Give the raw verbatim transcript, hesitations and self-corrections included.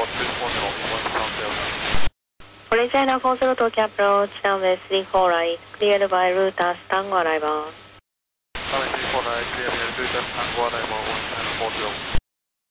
Regina four zero Tokyo approach, runway three four right, cleared by Lotus Tango arrival. Runway three four right, cleared by Lotus Tango arrival, one nine four zero.